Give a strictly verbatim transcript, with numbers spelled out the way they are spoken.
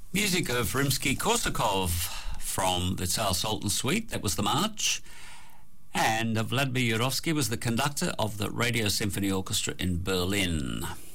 Music of Rimsky-Korsakov from the Tsar Sultan Suite, that was the march. And Vladimir Yurovsky was the conductor of the Radio Symphony Orchestra in Berlin.